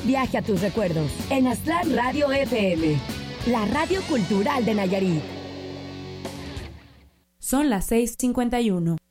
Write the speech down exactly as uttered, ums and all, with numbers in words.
viaje a tus recuerdos en Aztlán Radio F M, la radio cultural de Nayarit. Son las seis cincuenta y uno.